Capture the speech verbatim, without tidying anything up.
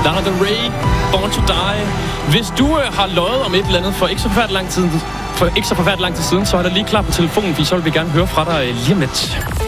Lana Del Rey, Born to Die. Hvis du øh, har løjet om et eller andet for ikke så forfærdelig lang tid, for ikke så forfærdelig lang tid siden, så er der lige klar på telefonen, for så vil vi gerne høre fra dig lige om lidt.